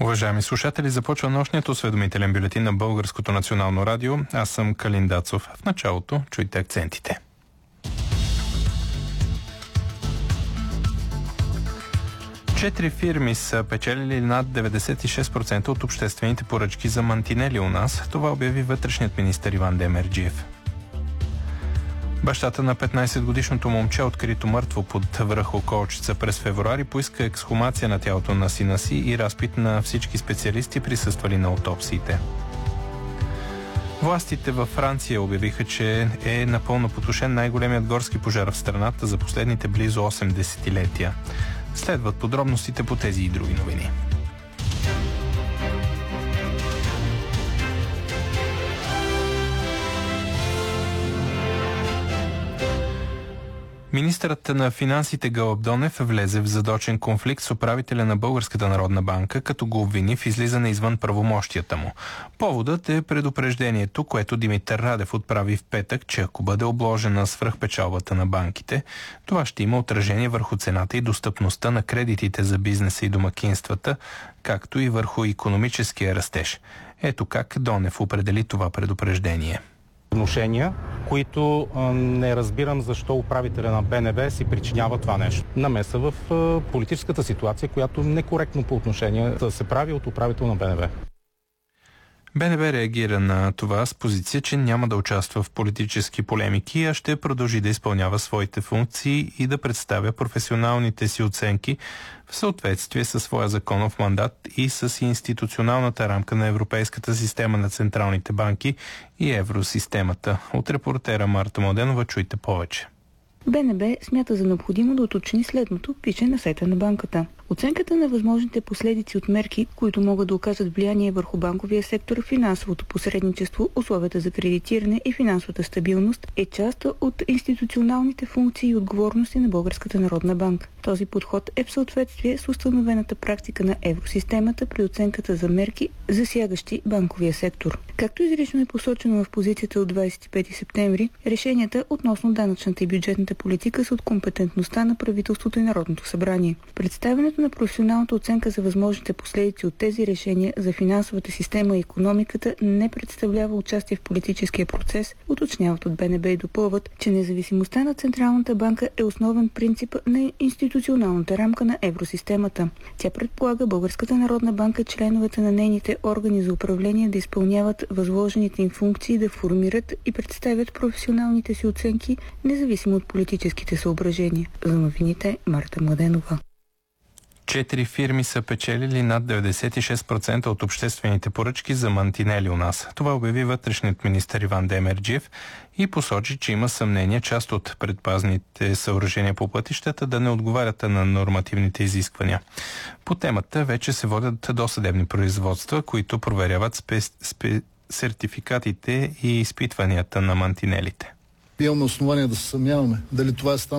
Уважаеми слушатели, започва нощният осведомителен бюлетин на Българското национално радио. Аз съм Калин Дацов. В началото чуйте акцентите. Четири фирми са печелили над 96% от обществените поръчки за мантинели у нас. Това обяви вътрешният министър Иван Демерджиев. Бащата на 15-годишното момче, открито мъртво под връх Околчица през февруари, поиска ексхумация на тялото на сина си и разпит на всички специалисти, присъствали на аутопсиите. Властите във Франция обявиха, че е напълно потушен най-големият горски пожар в страната за последните близо 8 десетилетия. Следват подробностите по тези и други новини. Министърът на финансите Гълъб Донев влезе в задочен конфликт с управителя на Българската народна банка, като го обвини в излизане извън правомощията му. Поводът е предупреждението, което Димитър Радев отправи в петък, че ако бъде обложена свръхпечалбата на банките, това ще има отражение върху цената и достъпността на кредитите за бизнеса и домакинствата, както и върху икономическия растеж. Ето как Донев определи това предупреждение. Отношения, които не разбирам защо управителя на БНБ си причинява това нещо. Намеса в политическата ситуация, която некоректно по отношение да се прави от управител на БНБ. БНБ реагира на това с позиция, че няма да участва в политически полемики, а ще продължи да изпълнява своите функции и да представя професионалните си оценки в съответствие със своя законов мандат и с институционалната рамка на Европейската система на централните банки и Евросистемата. От репортера Марта Младенова чуйте повече. БНБ смята за необходимо да уточни следното, пише на сайта на банката. Оценката на възможните последици от мерки, които могат да окажат влияние върху банковия сектор, финансовото посредничество, условията за кредитиране и финансовата стабилност е част от институционалните функции и отговорности на Българската народна банка. Този подход е в съответствие с установената практика на Евросистемата при оценката за мерки, засягащи банковия сектор. Както изрично е посочено в позицията от 25 септември, решенията относно данъчната и бюджетната политика са от компетентността на правителството и Народното събрание. Представянето на професионалната оценка за възможните последици от тези решения за финансовата система и икономиката не представлява участие в политическия процес, уточняват от БНБ и допълват, че независимостта на Централната банка е основен принцип на институционалната рамка на Евросистемата. Тя предполага Българската народна банка, членовете на нейните органи за управление да изпълняват възложените им функции, да формират и представят професионалните си оценки, независимо от политическите съображения. За новините Марта Младенова. Четири фирми са печелили над 96% от обществените поръчки за мантинели у нас. Това обяви вътрешният министър Иван Демерджиев и посочи, че има съмнение част от предпазните съоръжения по пътищата да не отговарят на нормативните изисквания. По темата вече се водят досъдебни производства, които проверяват сертификатите и изпитванията на мантинелите. Имаме основание да се съмняваме дали това е станало